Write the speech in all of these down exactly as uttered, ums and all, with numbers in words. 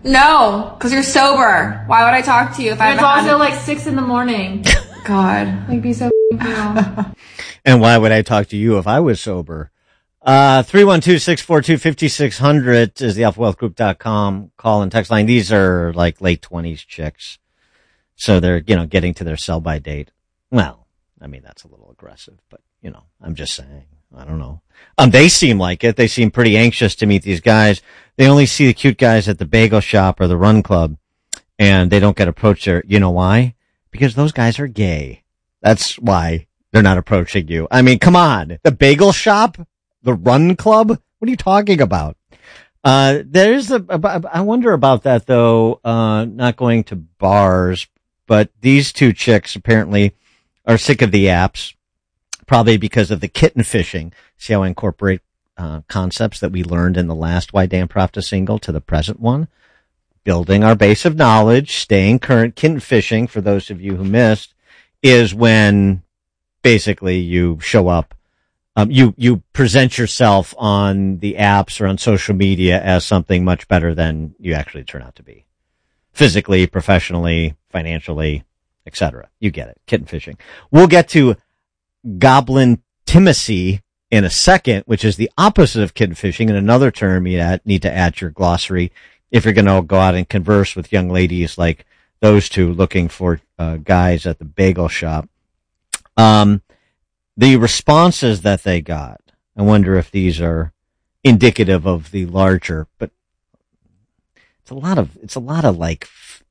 No, because you're sober. Why would I talk to you if I It's also like six in the morning. God. Like, be so cool. And why would I talk to you if I was sober? Uh, three one two, six four two, five six zero zero is the alpha wealth group dot com call and text line. These are like late twenties chicks. So they're, you know, getting to their sell by date. Well, I mean, that's a little aggressive, but, you know, I'm just saying. I don't know. Um, they seem like it. They seem pretty anxious to meet these guys. They only see the cute guys at the bagel shop or the run club, and they don't get approached there. You know why? Because those guys are gay. That's why they're not approaching you. I mean, come on. The bagel shop? The run club? What are you talking about? Uh, there's a, I wonder about that though, uh, not going to bars, but these two chicks apparently are sick of the apps. Probably because of the kitten fishing. See how I incorporate uh, concepts that we learned in the last Why Dan Profta single to the present one? Building our base of knowledge, staying current. Kitten fishing, for those of you who missed, is when basically you show up, um, you, you present yourself on the apps or on social media as something much better than you actually turn out to be. Physically, professionally, financially, et cetera. You get it. Kitten fishing. We'll get to goblin timacy in a second, which is the opposite of kitten fishing, and another term you need to add to your glossary if you're going to go out and converse with young ladies like those two looking for uh, guys at the bagel shop. Um, the responses that they got, I wonder if these are indicative of the larger, but it's a lot of, it's a lot of like f-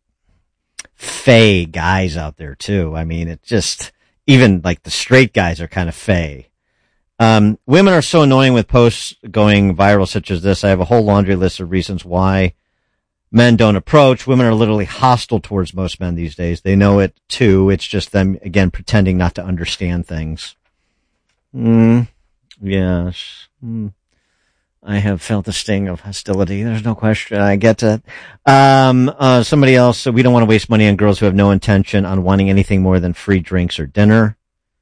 fey guys out there too. I mean, it just, even like the straight guys are kind of fey. Um, women are so annoying with posts going viral such as this. I have a whole laundry list of reasons why men don't approach. Women are literally hostile towards most men these days. They know it too. It's just them, again, pretending not to understand things. Mm, yes. Mm. I have felt the sting of hostility. There's no question. I get it. Um, uh, somebody else, so we don't want to waste money on girls who have no intention on wanting anything more than free drinks or dinner.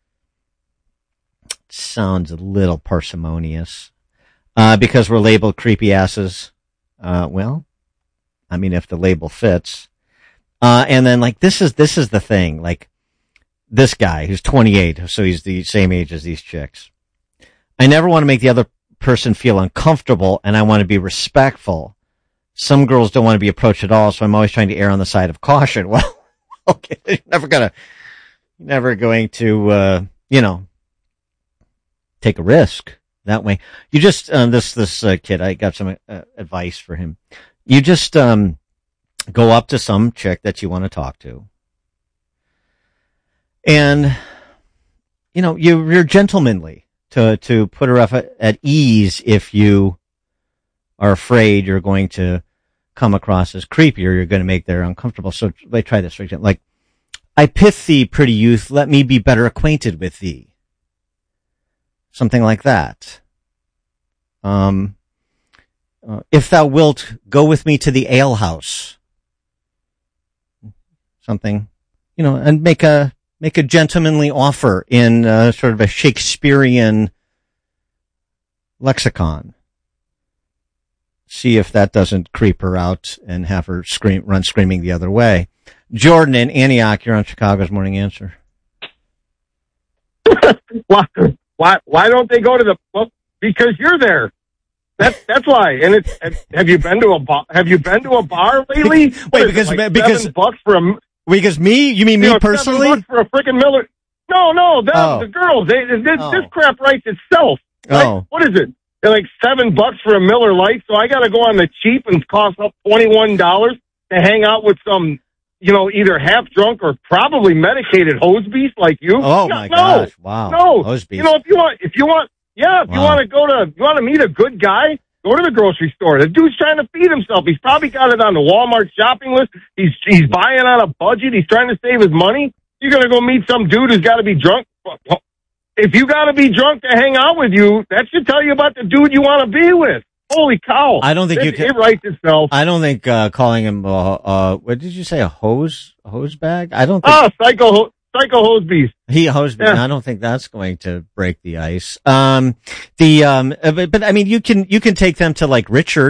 Sounds a little parsimonious. Uh, because we're labeled creepy asses. Uh, well, I mean, if the label fits. Uh, and then like, this is, this is the thing. Like, this guy who's twenty-eight, so he's the same age as these chicks. I never want to make the other person feel uncomfortable, and I want to be respectful. Some girls don't want to be approached at all, so I'm always trying to err on the side of caution. Well, okay, you're never gonna, never going to, uh, you know, take a risk that way. You just, um, this, this, uh, kid, I got some uh, advice for him. You just, um, go up to some chick that you want to talk to. And, you know, you, you're gentlemanly. To, to put her at, at ease if you are afraid you're going to come across as creepy or you're going to make their uncomfortable. So they try this, for example, like, I pith thee, pretty youth, let me be better acquainted with thee. Something like that. Um, uh, if thou wilt, go with me to the alehouse. Something, you know, and make a, Make a gentlemanly offer in uh, sort of a Shakespearean lexicon. See if that doesn't creep her out and have her scream, run screaming the other way. Jordan in Antioch, you're on Chicago's Morning Answer. why, why, why don't they go to the, well, because you're there. That's, that's why. And it's, have you been to a bar, have you been to a bar lately? Wait, because, like because, seven bucks for a, Because me? You mean me you know, personally? Seven bucks for a freaking Miller. No, no, them, oh. the girls. They, this, oh. this crap writes itself. Right? Oh. What is it? They're like seven bucks for a Miller Lite, so I got to go on the cheap and cost up twenty-one dollars to hang out with some, you know, either half drunk or probably medicated hose beast like you. Oh no, my no, gosh! Wow. No, hose beast. You know, if you want, if you want, yeah, if wow. you want to go to, you want to meet a good guy. Go to the grocery store. The dude's trying to feed himself. He's probably got it on the Walmart shopping list. He's he's buying on a budget. He's trying to save his money. You're going to go meet some dude who's got to be drunk. If you got to be drunk to hang out with you, that should tell you about the dude you want to be with. Holy cow. I don't think it, you can. It writes itself. I don't think uh, calling him, uh, uh, what did you say, a hose, a hose bag? I don't think. Oh, psycho, psycho hose beast. He hose beast. Yeah. I don't think that's going to break the ice. Um, the, um, but, but I mean, you can, you can take them to like Richard's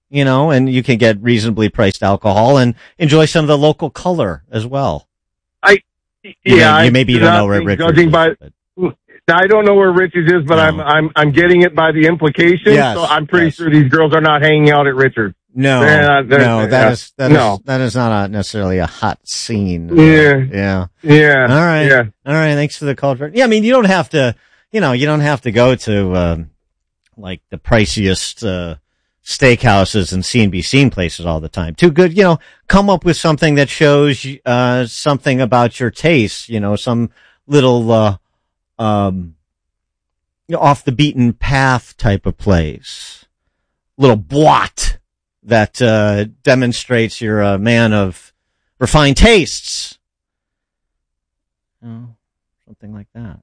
you know, and you can get reasonably priced alcohol and enjoy some of the local color as well. I, You yeah, may- you maybe you don't know where I, Richards judging is, by, but- Now, I don't know where Richards is, but No. I'm I'm I'm getting it by the implication. Yes, So I'm pretty yes. sure these girls are not hanging out at Richards. No, They're not- they're- no, that yeah. is that No. is that is not a, necessarily a hot scene. Yeah. yeah. Yeah. All right, Yeah. all right. Thanks for the call. Yeah, I mean, you don't have to, you know, you don't have to go to um, like the priciest uh, steakhouses and C and B scene places all the time. Too good, you know. Come up with something that shows uh, something about your taste. You know, some little uh, um, you know, off the beaten path type of place. Little boîte that uh, demonstrates you're a man of refined tastes. You know, something like that.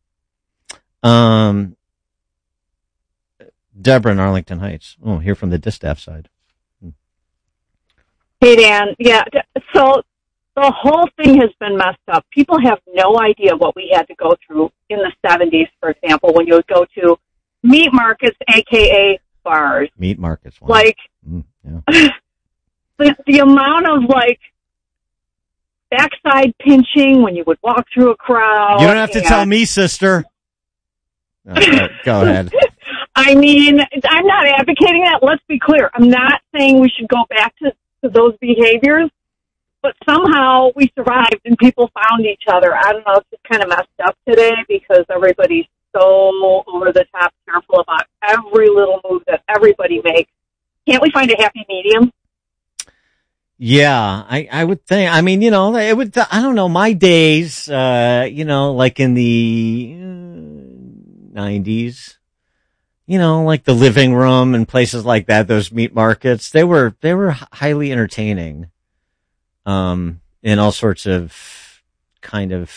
Um, Deborah in Arlington Heights. Oh, here from the distaff side. Hey, Dan. Yeah, d- so the whole thing has been messed up. People have no idea what we had to go through in the seventies, for example, when you would go to meat markets, a k a bars. Meat markets. Wow. Like, Mm, yeah. the, the amount of, like, backside pinching when you would walk through a crowd. You don't have to and- tell me, sister. No, go, go ahead. I mean, I'm not advocating that. Let's be clear. I'm not saying we should go back to, to those behaviors, but somehow we survived and people found each other. I don't know. It's just kind of messed up today because everybody's so over the top careful about every little move that everybody makes. Can't we find a happy medium? Yeah, I, I would think, I mean, you know, it would, I don't know, my days, uh, you know, like in the uh, nineties, you know, like the living room and places like that, those meat markets, they were, they were highly entertaining, um, in all sorts of kind of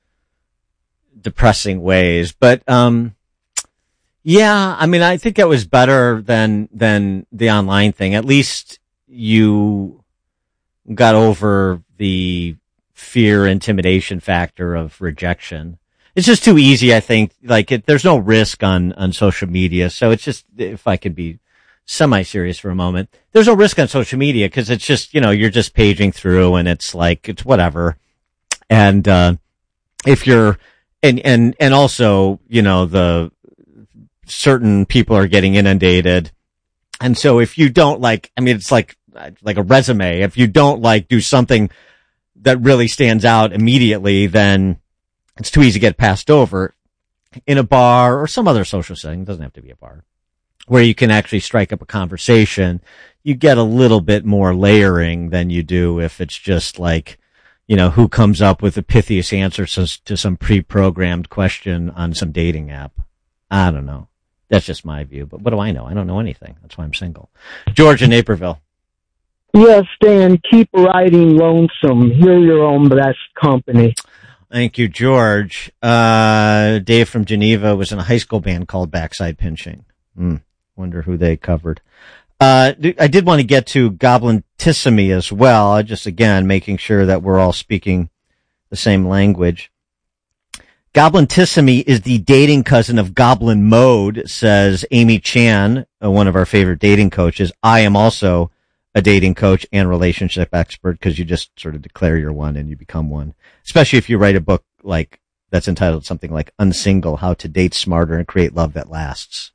depressing ways. But, um, yeah, I mean, I think it was better than, than the online thing. At least you got over the fear, intimidation factor of rejection. It's just too easy, I think. Like, it, there's no risk on, on social media. So it's just, if I could be semi-serious for a moment, there's no risk on social media because it's just, you know, you're just paging through and it's like, it's whatever. And, uh, if you're, and, and, and also, you know, the certain people are getting inundated. And so if you don't like, I mean, it's like, like a resume. If you don't like do something that really stands out immediately, then it's too easy to get passed over. In a bar or some other social setting, it doesn't have to be a bar, where you can actually strike up a conversation, you get a little bit more layering than you do if it's just like, you know, who comes up with the pithiest answer to, to some pre-programmed question on some dating app. I don't know. That's just my view, but what do I know? I don't know anything. That's why I'm single. George in Naperville. Yes, Dan, keep riding lonesome. You're your own best company. Thank you, George. Uh, Dave from Geneva was in a high school band called Backside Pinching. Hmm. Wonder who they covered. Uh, I did want to get to Goblintissimi as well. Just again, making sure that we're all speaking the same language. Goblintissimi is the dating cousin of Goblin Mode, says Amy Chan, uh, one of our favorite dating coaches. I am also a dating coach and relationship expert because you just sort of declare you're one and you become one. Especially if you write a book like that's entitled something like Unsingle, How to Date Smarter and Create Love That Lasts.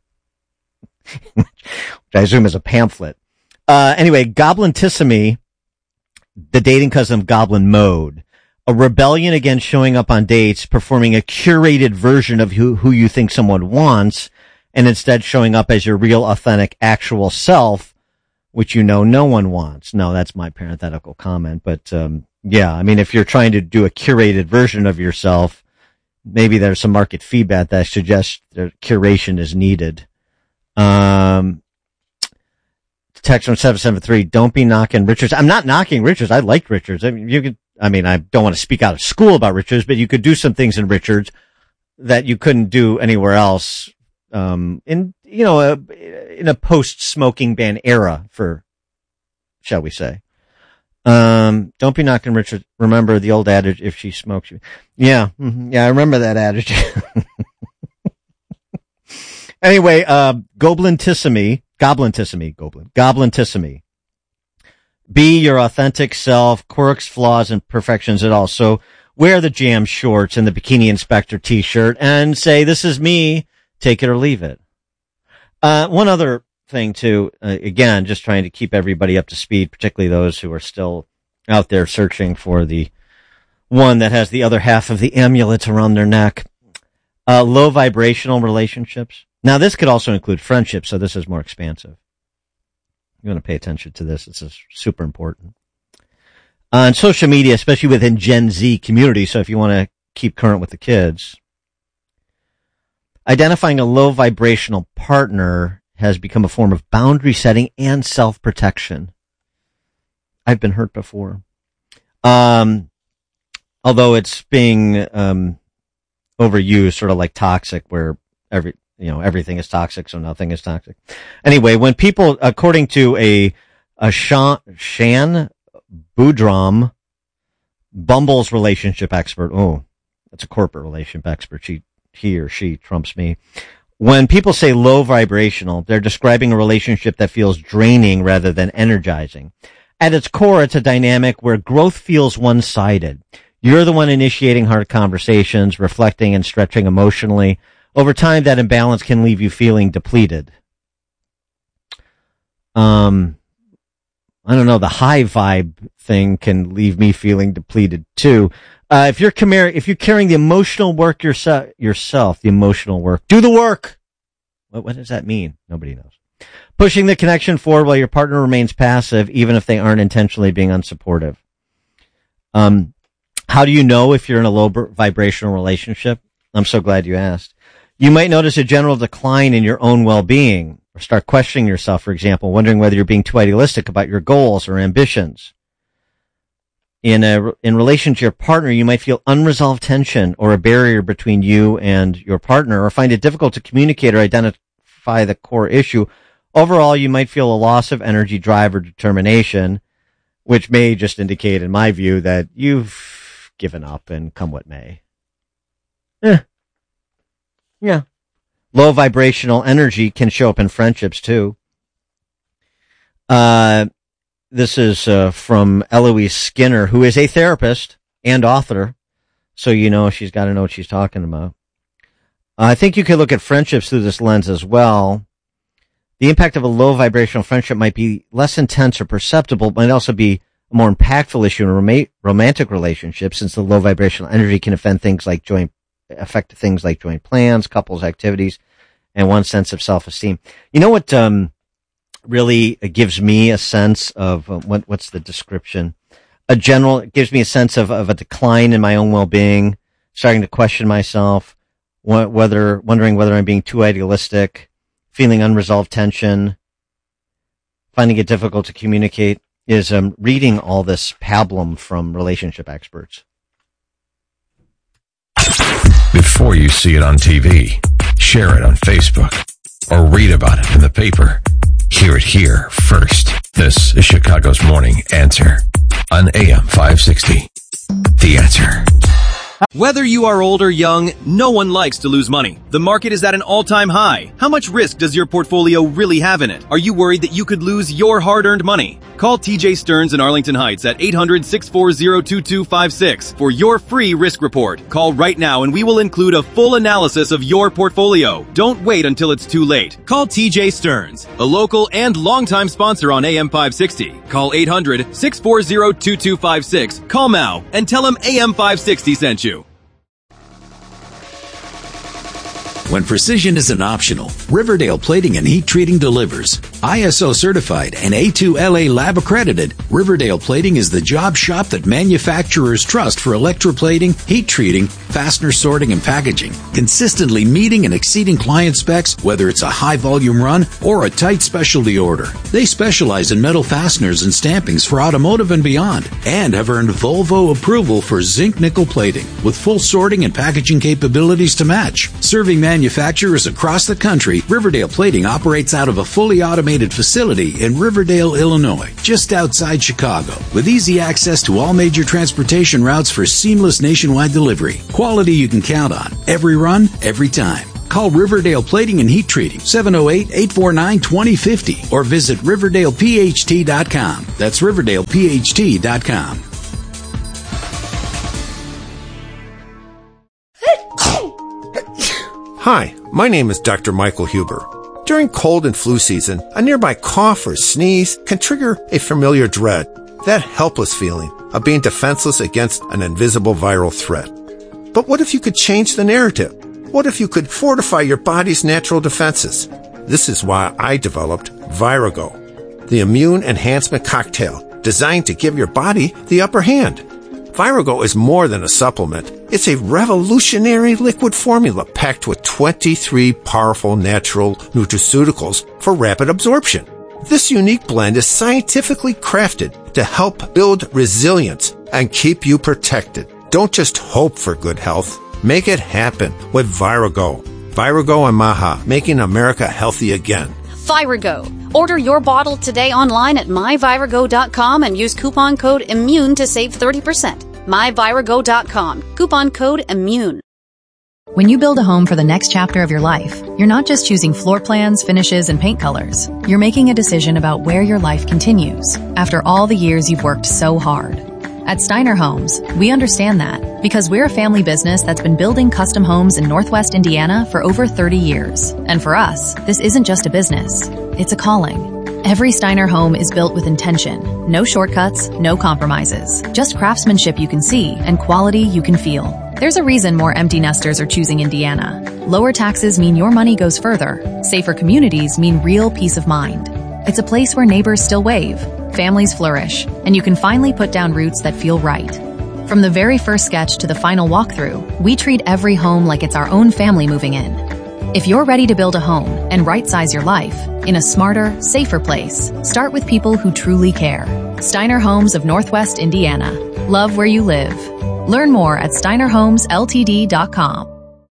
Which I assume is a pamphlet. Uh, anyway, Goblintissimi, the dating cousin of Goblin Mode. A rebellion against showing up on dates, performing a curated version of who, who you think someone wants, and instead showing up as your real, authentic, actual self, which you know no one wants. No, that's my parenthetical comment. But, um, yeah, I mean, if you're trying to do a curated version of yourself, maybe there's some market feedback that suggests that curation is needed. Um, text from seven seven three, don't be knocking Richards. I'm not knocking Richards. I like Richards. I mean, you could, I mean, I don't want to speak out of school about Richards, but you could do some things in Richards that you couldn't do anywhere else. Um, in, you know, a, in a post-smoking ban era for, shall we say. Um, don't be knocking Richards. Remember the old adage, if she smokes you. Yeah. Mm-hmm, yeah, I remember that adage. Anyway, uh, goblinissimi, goblinissimi, goblin, goblinissimi. Be your authentic self, quirks, flaws, and perfections at all. So wear the jam shorts and the bikini inspector t-shirt and say, this is me, take it or leave it. Uh, one other thing too, uh, again, just trying to keep everybody up to speed, particularly those who are still out there searching for the one that has the other half of the amulet around their neck. Uh, low vibrational relationships. Now this could also include friendships, so this is more expansive. You want to pay attention to this. This is super important. On social media, especially within Gen Z community, so if you want to keep current with the kids, identifying a low vibrational partner has become a form of boundary setting and self-protection. I've been hurt before. Um, although it's being um, overused, sort of like toxic, where every You know, everything is toxic, so nothing is toxic. Anyway, when people, according to a, a Shan, Shan Boudram, Bumble's relationship expert, oh, that's a corporate relationship expert. She, he or she trumps me. When people say low vibrational, they're describing a relationship that feels draining rather than energizing. At its core, it's a dynamic where growth feels one-sided. You're the one initiating hard conversations, reflecting and stretching emotionally. Over time, that imbalance can leave you feeling depleted. Um, I don't know, the high vibe thing can leave me feeling depleted too. Uh, if you're comar- if you're carrying the emotional work yourself, yourself, the emotional work, do the work. What, what does that mean? Nobody knows. Pushing the connection forward while your partner remains passive, even if they aren't intentionally being unsupportive. Um, how do you know if you're in a low vibrational relationship? I'm so glad you asked. You might notice a general decline in your own well-being, or start questioning yourself, for example, wondering whether you're being too idealistic about your goals or ambitions. In a, in relation to your partner, you might feel unresolved tension or a barrier between you and your partner, or find it difficult to communicate or identify the core issue. Overall, you might feel a loss of energy, drive, or determination, which may just indicate, in my view, that you've given up and come what may. Eh. Yeah. Low vibrational energy can show up in friendships too. Uh, this is uh, from Eloise Skinner, who is a therapist and author. So you know she's got to know what she's talking about. Uh, I think you could look at friendships through this lens as well. The impact of a low vibrational friendship might be less intense or perceptible, but might also be a more impactful issue in a rom- romantic relationship, since the low vibrational energy can offend things like joint affect things like joint plans, couples activities, and one's sense of self-esteem. You know what um, really gives me a sense of, uh, what, what's the description? A general, it gives me a sense of, of a decline in my own well-being, starting to question myself, wh- whether, wondering whether I'm being too idealistic, feeling unresolved tension, finding it difficult to communicate, is um, reading all this pablum from relationship experts. Before you see it on T V, share it on Facebook, or read about it in the paper, hear it here first. This is Chicago's Morning Answer on A M five sixty. The Answer. Whether you are old or young, no one likes to lose money. The market is at an all-time high. How much risk does your portfolio really have in it? Are you worried that you could lose your hard-earned money? Call T J Stearns in Arlington Heights at eight hundred, six four zero, two two five six for your free risk report. Call right now and we will include a full analysis of your portfolio. Don't wait until it's too late. Call T J Stearns, a local and longtime sponsor on A M five sixty. Call eight hundred, six four zero, two two five six. Call now and tell him A M five sixty sent you. When precision isn't optional, Riverdale Plating and Heat Treating delivers. I S O certified and A two L A lab accredited, Riverdale Plating is the job shop that manufacturers trust for electroplating, heat treating, fastener sorting, and packaging. Consistently meeting and exceeding client specs, whether it's a high volume run or a tight specialty order. They specialize in metal fasteners and stampings for automotive and beyond, and have earned Volvo approval for zinc nickel plating, with full sorting and packaging capabilities to match. Serving manufacturers across the country, Riverdale Plating operates out of a fully automated facility in Riverdale, Illinois, just outside Chicago, with easy access to all major transportation routes for seamless nationwide delivery. Quality you can count on, every run, every time. Call Riverdale Plating and Heat Treating, seven oh eight, eight four nine, two oh five oh, or visit Riverdale P H T dot com. That's Riverdale P H T dot com. Hi, my name is Doctor Michael Huber. During cold and flu season, a nearby cough or sneeze can trigger a familiar dread, that helpless feeling of being defenseless against an invisible viral threat. But what if you could change the narrative? What if you could fortify your body's natural defenses? This is why I developed Virago, the immune enhancement cocktail designed to give your body the upper hand. Virago is more than a supplement. It's a revolutionary liquid formula packed with twenty-three powerful natural nutraceuticals for rapid absorption. This unique blend is scientifically crafted to help build resilience and keep you protected. Don't just hope for good health. Make it happen with Virago. Virago and Maha, making America healthy again. Virago. Order your bottle today online at my virago dot com and use coupon code IMMUNE to save thirty percent. my virago dot com. Coupon code IMMUNE. When you build a home for the next chapter of your life, you're not just choosing floor plans, finishes, and paint colors. You're making a decision about where your life continues after all the years you've worked so hard. At Steiner Homes, we understand that because we're a family business that's been building custom homes in Northwest Indiana for over thirty years. And for us, this isn't just a business, it's a calling. Every Steiner home is built with intention. No shortcuts, no compromises. Just craftsmanship you can see and quality you can feel. There's a reason more empty nesters are choosing Indiana. Lower taxes mean your money goes further. Safer communities mean real peace of mind. It's a place where neighbors still wave, families flourish, and you can finally put down roots that feel right. From the very first sketch to the final walkthrough, we treat every home like it's our own family moving in. If you're ready to build a home and right-size your life in a smarter, safer place, start with people who truly care. Steiner Homes of Northwest Indiana. Love where you live. Learn more at steiner homes l t d dot com.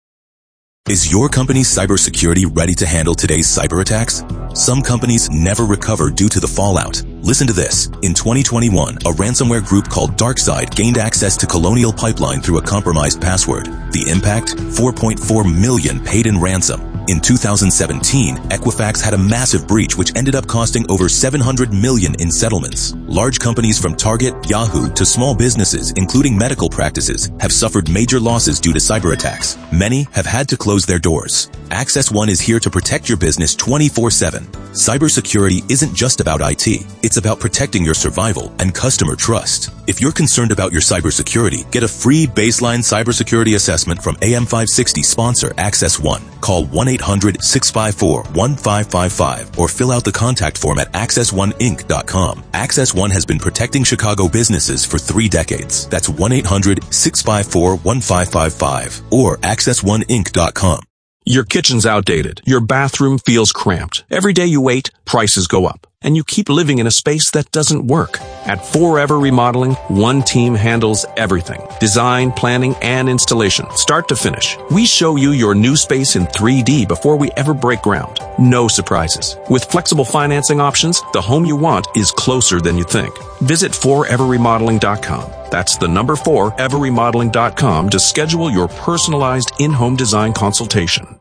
Is your company's cybersecurity ready to handle today's cyber attacks? Some companies never recover due to the fallout. Listen to this. In twenty twenty-one, a ransomware group called DarkSide gained access to Colonial Pipeline through a compromised password. The impact? four point four million paid in ransom. In two thousand seventeen, Equifax had a massive breach which ended up costing over seven hundred million dollars in settlements. Large companies from Target, Yahoo, to small businesses, including medical practices, have suffered major losses due to cyber attacks. Many have had to close their doors. Access One is here to protect your business twenty-four seven. Cybersecurity isn't just about I T. It's about protecting your survival and customer trust. If you're concerned about your cybersecurity, get a free baseline cybersecurity assessment from A M five sixty sponsor Access One. Call one eight hundred, six five four, one five five five or fill out the contact form at access one inc dot com. Access One has been protecting Chicago businesses for three decades. That's one eight hundred, six five four, one five five five or access one inc dot com. Your kitchen's outdated. Your bathroom feels cramped. Every day you wait, prices go up. And you keep living in a space that doesn't work. At Forever Remodeling, one team handles everything. Design, planning, and installation, start to finish. We show you your new space in three D before we ever break ground. No surprises. With flexible financing options, the home you want is closer than you think. Visit forever remodeling dot com. That's the number four, ever remodeling dot com to schedule your personalized in-home design consultation.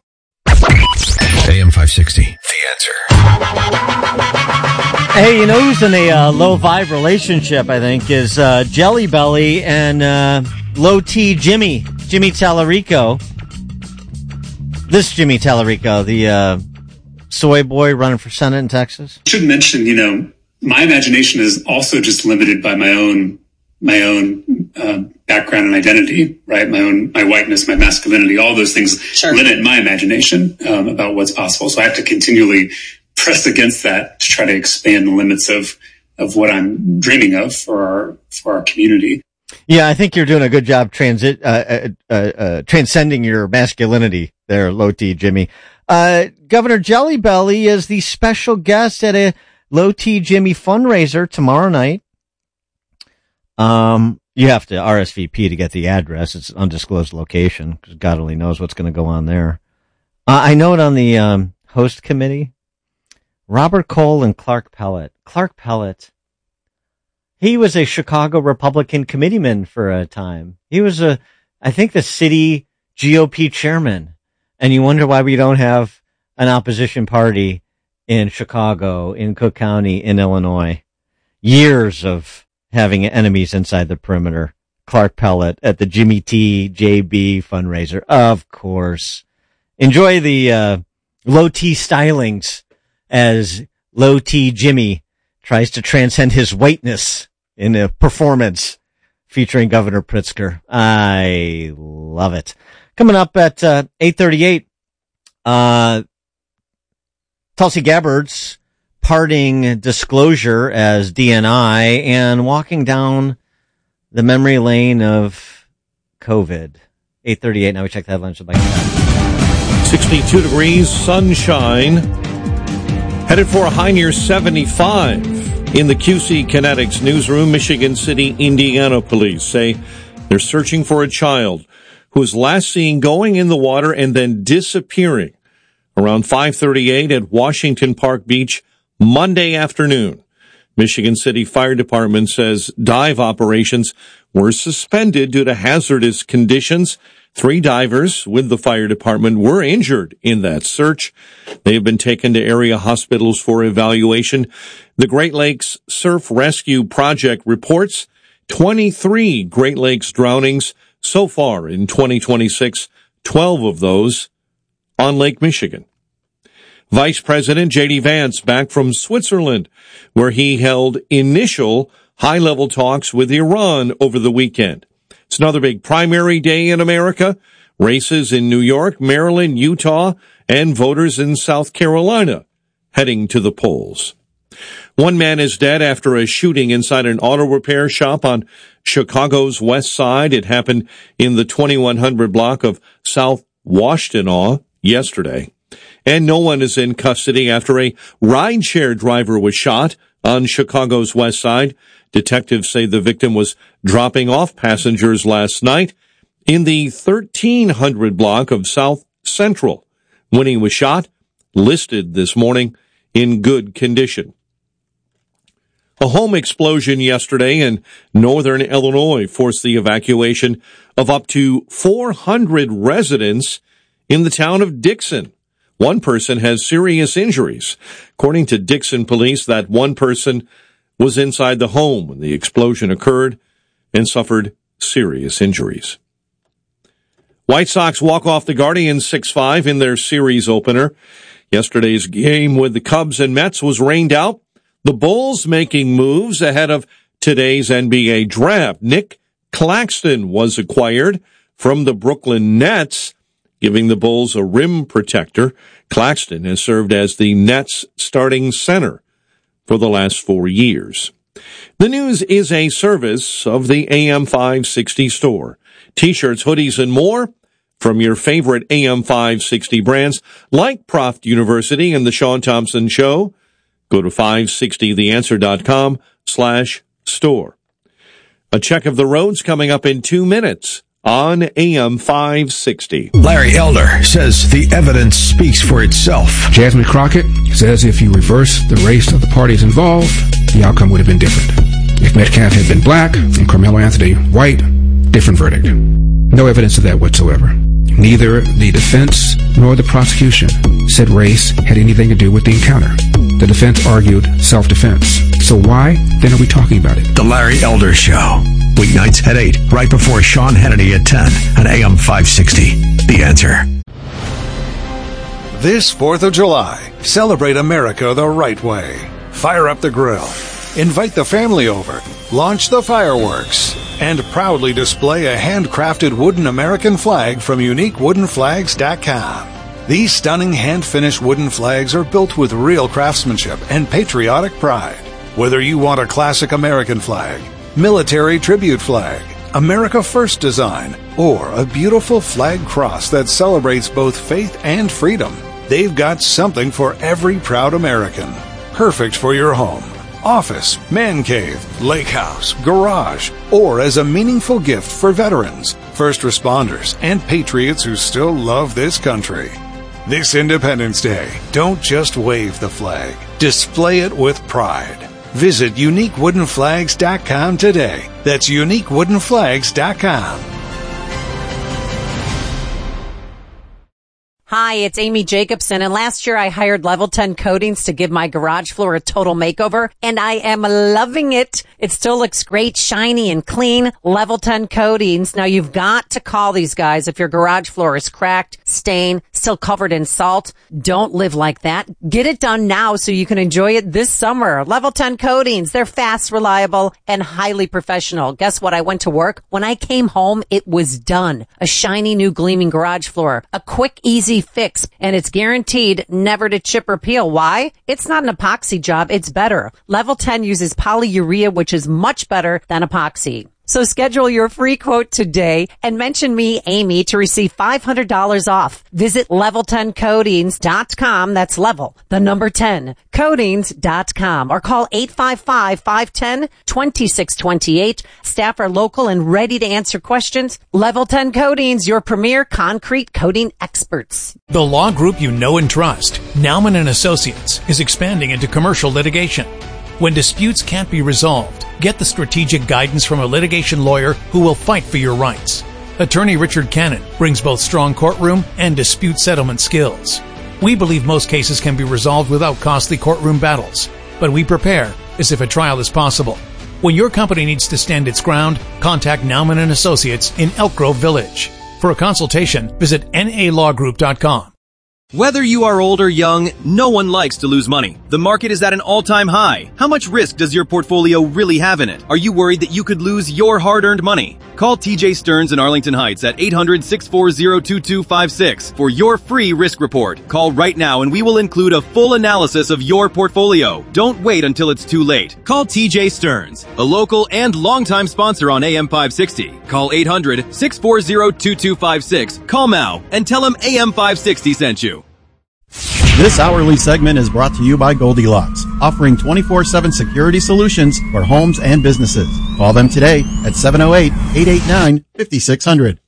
A M five sixty, The Answer. Hey, you know who's in a uh, low vibe relationship, I think, is uh, Jelly Belly and uh, Low T Jimmy, Jimmy Tallarico. This Jimmy Tallarico, the uh, soy boy running for Senate in Texas. I should mention, you know, my imagination is also just limited by my own my own uh, background and identity, right? My own, my whiteness, my masculinity, all those things sure. limit my imagination um, about what's possible. So I have to continually press against that to try to expand the limits of of what I'm dreaming of for our for our community. Yeah, I think you're doing a good job transit uh, uh, uh, transcending your masculinity there, Low T Jimmy. Uh, Governor Jelly Belly is the special guest at a Low T Jimmy fundraiser tomorrow night. Um, you have to R S V P to get the address. It's an undisclosed location because God only knows what's going to go on there. Uh, I know it on the um, host committee. Robert Cole and Clark Pellet. Clark Pellet. He was a Chicago Republican committeeman for a time. He was a, I think, the city G O P chairman. And you wonder why we don't have an opposition party in Chicago, in Cook County, in Illinois. Years of having enemies inside the perimeter. Clark Pellet at the Jimmy T J B fundraiser. Of course. Enjoy the uh, low T stylings as low T Jimmy tries to transcend his whiteness in a performance featuring Governor Pritzker. I love it. Coming up at uh, eight thirty-eight, uh, Tulsi Gabbard's parting disclosure as D N I and walking down the memory lane of COVID. eight thirty-eight, now we check the headlines. sixty-two degrees, sunshine, headed for a high near seventy-five. In the Q C Kinetics newsroom, Michigan City, Indiana police say they're searching for a child who was last seen going in the water and then disappearing around five thirty-eight at Washington Park Beach Monday afternoon. Michigan City Fire Department says dive operations were suspended due to hazardous conditions. Three divers with the fire department were injured in that search. They have been taken to area hospitals for evaluation. The Great Lakes Surf Rescue Project reports twenty-three Great Lakes drownings so far in twenty twenty-six, twelve of those on Lake Michigan. Vice President J D Vance back from Switzerland, where he held initial high-level talks with Iran over the weekend. It's another big primary day in America. Races in New York, Maryland, Utah, and voters in South Carolina heading to the polls. One man is dead after a shooting inside an auto repair shop on Chicago's west side. It happened in the twenty-one hundred block of South Washtenaw yesterday. And no one is in custody after a rideshare driver was shot on Chicago's west side. Detectives say the victim was dropping off passengers last night in the thirteen hundred block of South Central when he was shot, listed this morning in good condition. A home explosion yesterday in northern Illinois forced the evacuation of up to four hundred residents in the town of Dixon. One person has serious injuries. According to Dixon police, that one person was inside the home when the explosion occurred and suffered serious injuries. White Sox walk off the Guardians six five in their series opener. Yesterday's game with the Cubs and Mets was rained out. The Bulls making moves ahead of today's N B A draft. Nick Claxton was acquired from the Brooklyn Nets, giving the Bulls a rim protector. Claxton has served as the Nets' starting center for the last four years. The news is a service of the A M five sixty store. T-shirts, hoodies, and more from your favorite A M five sixty brands like Proft University and the Sean Thompson Show. Go to five sixty the answer dot com slash store. A check of the roads coming up in two minutes on A M five sixty. Larry Elder says the evidence speaks for itself. Jasmine Crockett says if you reverse the race of the parties involved, the outcome would have been different. If Metcalf had been black and Carmelo Anthony white, different verdict. No evidence of that whatsoever. Neither the defense nor the prosecution said race had anything to do with the encounter. The defense argued self-defense. So why then are we talking about it? The Larry Elder Show. Weeknights at eight, right before Sean Hannity at ten on A M five sixty. The Answer. This fourth of July, celebrate America the right way. Fire up the grill. Invite the family over. Launch the fireworks. And proudly display a handcrafted wooden American flag from unique wooden flags dot com. These stunning hand-finished wooden flags are built with real craftsmanship and patriotic pride. Whether you want a classic American flag, military tribute flag, America First design, or a beautiful flag cross that celebrates both faith and freedom, they've got something for every proud American. Perfect for your home, office, man cave, lake house, garage, or as a meaningful gift for veterans, first responders, and patriots who still love this country. This Independence Day, don't just wave the flag. Display it with pride. Visit unique wooden flags dot com today. That's unique wooden flags dot com. Hi, it's Amy Jacobson, and last year I hired Level ten Coatings to give my garage floor a total makeover, and I am loving it. It still looks great, shiny and clean. Level ten Coatings. Now you've got to call these guys if your garage floor is cracked, stained, still covered in salt. Don't live like that. Get it done now so you can enjoy it this summer. Level ten Coatings. They're fast, reliable, and highly professional. Guess what? I went to work. When I came home, it was done. A shiny new gleaming garage floor. A quick, easy fix, and it's guaranteed never to chip or peel. Why? It's not an epoxy job. It's better. Level ten uses polyurea, which is much better than epoxy. So schedule your free quote today and mention me, Amy, to receive five hundred dollars off. Visit level ten coatings dot com. That's level, the number ten, coatings dot com, or call eight five five, five one zero, two six two eight. Staff are local and ready to answer questions. Level ten Coatings, your premier concrete coating experts. The law group you know and trust, Nauman and Associates, is expanding into commercial litigation. When disputes can't be resolved, get the strategic guidance from a litigation lawyer who will fight for your rights. Attorney Richard Cannon brings both strong courtroom and dispute settlement skills. We believe most cases can be resolved without costly courtroom battles, but we prepare as if a trial is possible. When your company needs to stand its ground, contact Nauman and Associates in Elk Grove Village. For a consultation, visit N A law group dot com. Whether you are old or young, no one likes to lose money. The market is at an all-time high. How much risk does your portfolio really have in it? Are you worried that you could lose your hard-earned money? Call T J Stearns in Arlington Heights at eight hundred, six four zero, two two five six for your free risk report. Call right now and we will include a full analysis of your portfolio. Don't wait until it's too late. Call T J Stearns, a local and longtime sponsor on A M five sixty. Call eight hundred, six four zero, two two five six. Call now and tell him A M five sixty sent you. This hourly segment is brought to you by Goldilocks, offering twenty-four seven security solutions for homes and businesses. Call them today at seven oh eight, eight eight nine, five six zero zero.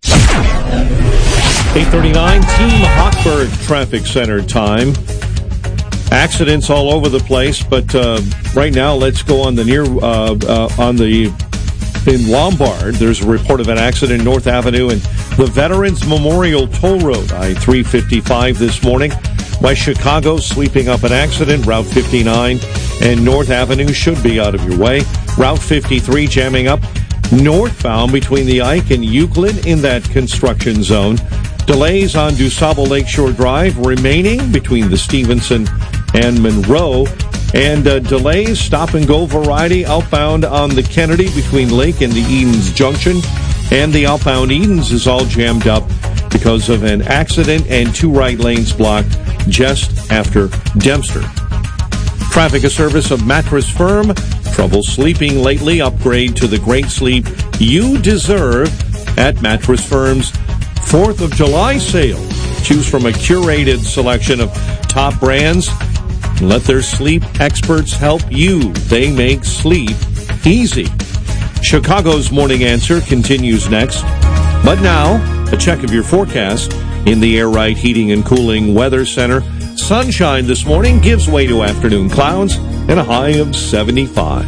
eight thirty-nine, Team Hochberg Traffic Center time. Accidents all over the place, but uh, right now let's go on the near, uh, uh, on the, in Lombard. There's a report of an accident in North Avenue and the Veterans Memorial Toll Road, I three fifty-five this morning. West Chicago sweeping up an accident. Route fifty-nine and North Avenue should be out of your way. Route fifty-three jamming up northbound between the Ike and Euclid in that construction zone. Delays on DuSable Lakeshore Drive remaining between the Stevenson and Monroe. And uh, delays, stop-and-go variety outbound on the Kennedy between Lake and the Edens Junction. And the outbound Edens is all jammed up because of an accident and two right lanes blocked just after Dempster. Traffic, a service of Mattress Firm. Trouble sleeping lately? Upgrade to the great sleep you deserve at Mattress Firm's fourth of July sale. Choose from a curated selection of top brands. Let their sleep experts help you. They make sleep easy. Chicago's Morning Answer continues next. But now, a check of your forecast in the Air Right Heating and Cooling Weather Center. Sunshine this morning gives way to afternoon clouds and a high of seventy-five.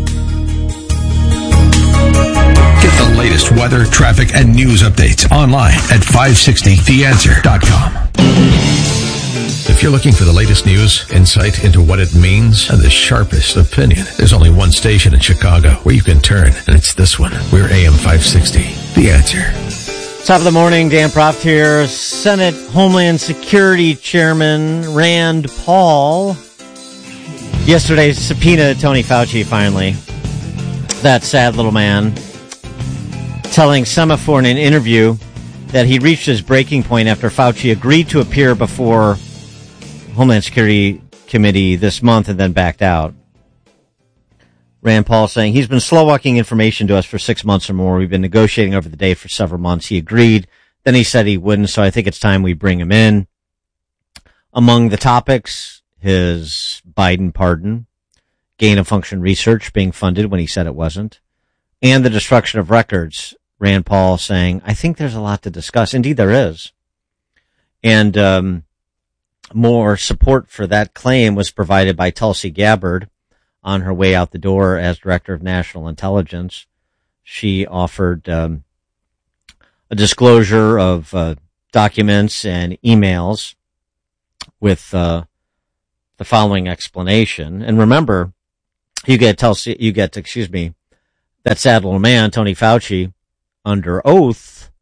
Get the latest weather, traffic, and news updates online at five sixty the answer dot com. If you're looking for the latest news, insight into what it means, and the sharpest opinion, there's only one station in Chicago where you can turn, and it's this one. We're A M five sixty, The Answer. Top of the morning, Dan Proft here. Senate Homeland Security Chairman Rand Paul yesterday subpoenaed Tony Fauci finally. That sad little man telling Semaphore in an interview that he reached his breaking point after Fauci agreed to appear before Homeland Security Committee this month and then backed out. Rand Paul saying he's been slow walking information to us for six months or more. We've been negotiating over the day for several months. He agreed. Then he said he wouldn't, so I think it's time we bring him in. Among the topics, his Biden pardon, gain of function research being funded when he said it wasn't, and the destruction of records. Rand Paul saying, I think there's a lot to discuss. Indeed, there is. And um, more support for that claim was provided by Tulsi Gabbard on her way out the door as Director of National Intelligence. She offered um, a disclosure of uh, documents and emails with uh, the following explanation. And remember, you get tell you get excuse me that sad little man, Tony Fauci, under oath,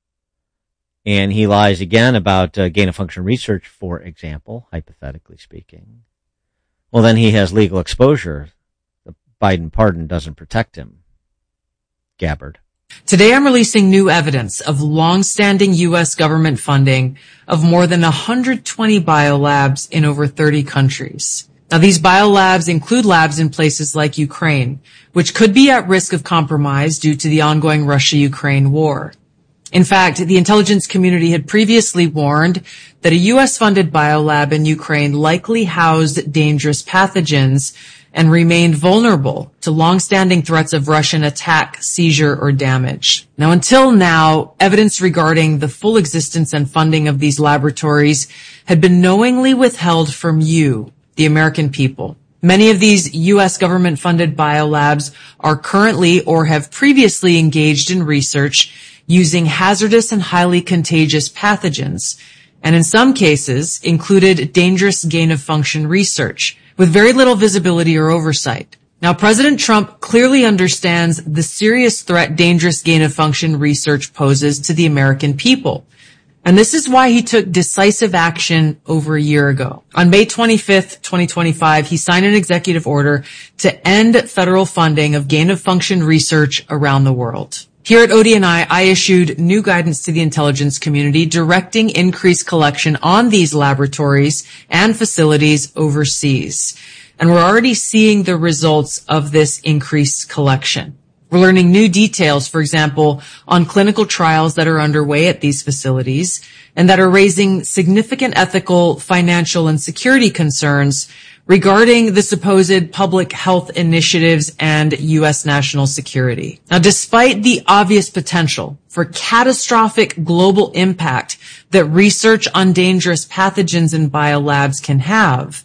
and he lies again about uh, gain of function research, for example, hypothetically speaking. Well, then he has legal exposure. The Biden pardon doesn't protect him. Gabbard. Today I'm releasing new evidence of long-standing U S government funding of more than one hundred twenty biolabs in over thirty countries. Now, these biolabs include labs in places like Ukraine, which could be at risk of compromise due to the ongoing Russia-Ukraine war. In fact, the intelligence community had previously warned that a U S-funded biolab in Ukraine likely housed dangerous pathogens and remained vulnerable to long-standing threats of Russian attack, seizure, or damage. Now, until now, evidence regarding the full existence and funding of these laboratories had been knowingly withheld from you, the American people. Many of these U S government-funded biolabs are currently or have previously engaged in research using hazardous and highly contagious pathogens, and in some cases included dangerous gain-of-function research with very little visibility or oversight. Now, President Trump clearly understands the serious threat dangerous gain-of-function research poses to the American people. And this is why he took decisive action over a year ago. On May twenty-fifth, twenty twenty-five, he signed an executive order to end federal funding of gain-of-function research around the world. Here at O D N I, I issued new guidance to the intelligence community directing increased collection on these laboratories and facilities overseas. And we're already seeing the results of this increased collection. We're learning new details, for example, on clinical trials that are underway at these facilities and that are raising significant ethical, financial, and security concerns regarding the supposed public health initiatives and U S national security. Now, despite the obvious potential for catastrophic global impact that research on dangerous pathogens in biolabs can have,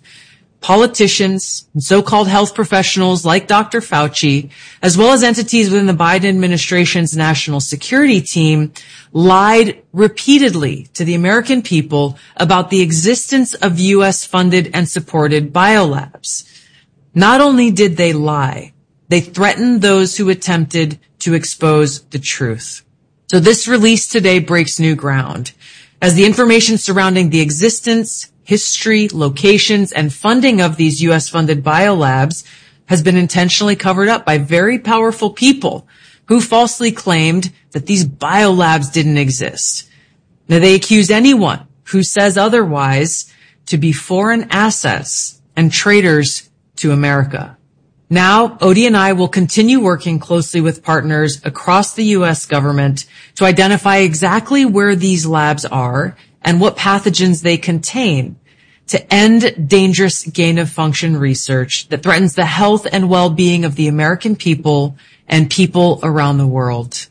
politicians and so-called health professionals like Doctor Fauci, as well as entities within the Biden administration's national security team, lied repeatedly to the American people about the existence of U S-funded and supported biolabs. Not only did they lie, they threatened those who attempted to expose the truth. So this release today breaks new ground, as the information surrounding the existence, history, locations, and funding of these U S-funded biolabs has been intentionally covered up by very powerful people who falsely claimed that these biolabs didn't exist. Now, they accuse anyone who says otherwise to be foreign assets and traitors to America. Now, O D N I will continue working closely with partners across the U S government to identify exactly where these labs are and what pathogens they contain to end dangerous gain-of-function research that threatens the health and well-being of the American people and people around the world.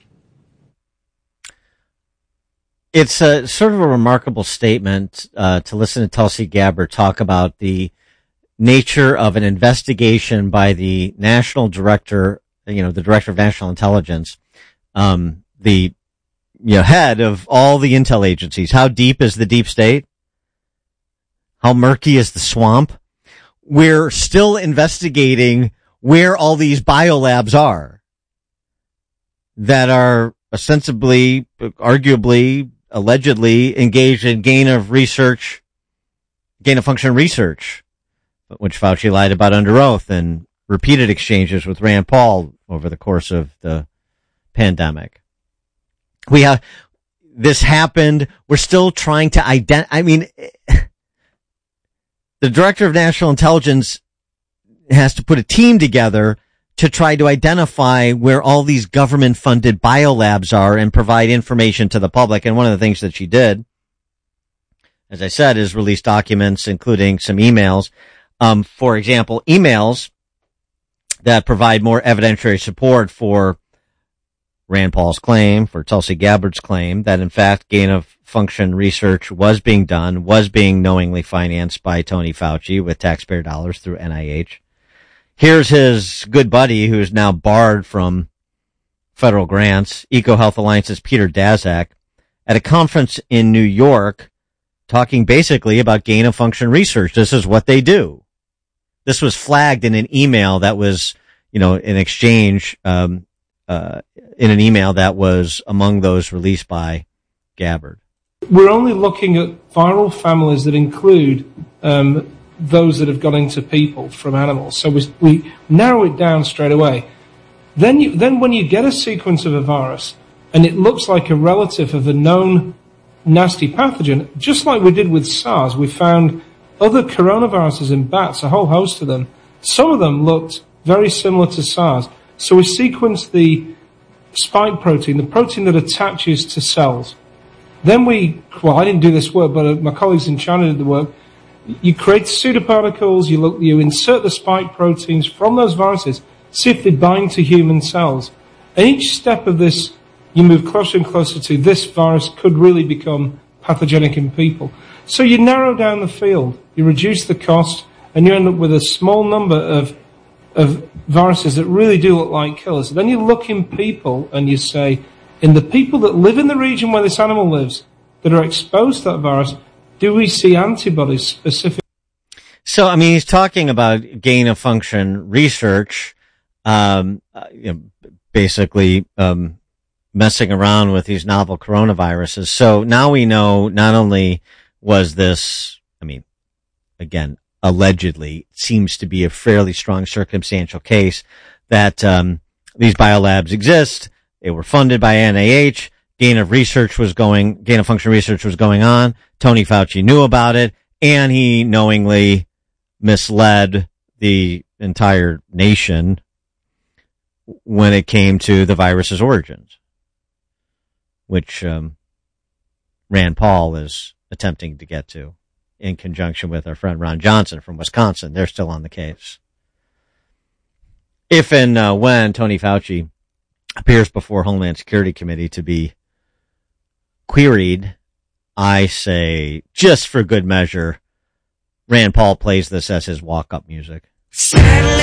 It's a sort of a remarkable statement uh, to listen to Tulsi Gabbard talk about the nature of an investigation by the national director, you know, the director of national intelligence, um, the you know, head of all the intel agencies. How deep is the deep state? How murky is the swamp? We're still investigating where all these biolabs are that are ostensibly, arguably, allegedly engaged in gain of research, gain of function research, which Fauci lied about under oath in repeated exchanges with Rand Paul over the course of the pandemic. We have, this happened. We're still trying to identify, I mean, the director of national intelligence has to put a team together to try to identify where all these government funded biolabs are and provide information to the public. And one of the things that she did, as I said, is release documents, including some emails. Um, for example, emails that provide more evidentiary support for Rand Paul's claim, for Tulsi Gabbard's claim, that in fact gain of function research was being done, was being knowingly financed by Tony Fauci with taxpayer dollars through N I H. Here's his good buddy who's now barred from federal grants, EcoHealth Alliance's Peter Daszak, at a conference in New York talking basically about gain of function research. This is what they do. This was flagged in an email that was, you know, an exchange, um, uh, in an email that was among those released by Gabbard. We're only looking at viral families that include, um, those that have gone into people from animals. So we, we narrow it down straight away. Then you, then when you get a sequence of a virus and it looks like a relative of a known nasty pathogen, just like we did with SARS, we found other coronaviruses in bats, a whole host of them. Some of them looked very similar to SARS. So we sequenced the spike protein, the protein that attaches to cells. Then we, well, I didn't do this work, but my colleagues in China did the work. You create pseudoparticles, you look, you insert the spike proteins from those viruses, see if they bind to human cells. And each step of this, you move closer and closer to this virus could really become pathogenic in people. So you narrow down the field, you reduce the cost, and you end up with a small number of of viruses that really do look like killers. Then you look in people and you say, in the people that live in the region where this animal lives, that are exposed to that virus, do we see antibodies specific? So, I mean, he's talking about gain of function research, um, uh, you know, basically, um, messing around with these novel coronaviruses. So now we know not only was this, I mean, again, allegedly seems to be a fairly strong circumstantial case that, um, these biolabs exist. They were funded by N I H. Gain of research was going, gain of function research was going on. Tony Fauci knew about it, and he knowingly misled the entire nation when it came to the virus's origins, which, um, Rand Paul is attempting to get to in conjunction with our friend Ron Johnson from Wisconsin. They're still on the case. If and uh, when Tony Fauci appears before Homeland Security Committee to be queried, I say, just for good measure, Rand Paul plays this as his walk-up music. Sadly,